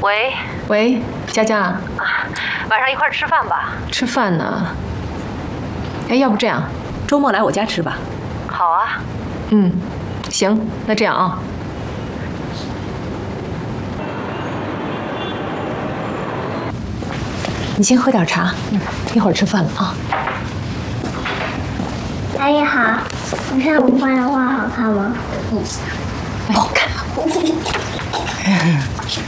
喂， 喂，佳佳， 晚上一块儿吃饭吧。 吃饭呢？哎，要不这样，周末来我家吃吧。 好啊。 嗯，行，那这样啊。你先喝点茶，一会儿吃饭了啊。 阿姨好，我上午画的画好看吗？ 不好看。